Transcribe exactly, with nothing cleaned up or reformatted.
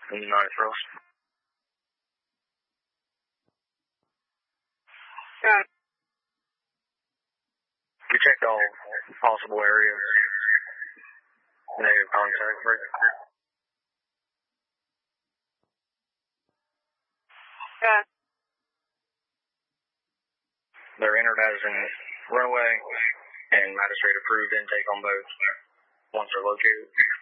United Frills. Yeah. You checked all possible areas. Negative contact for it. Yeah. They're entered as in runaway and magistrate approved intake on both once they're located.